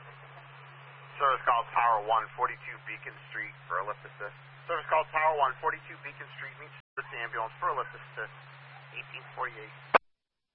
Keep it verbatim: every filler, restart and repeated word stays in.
Service call Tower one, forty-two Beacon Street for a lift assist. Service call Tower one, forty-two Beacon Street, meet service ambulance for a lift assist, eighteen forty-eight.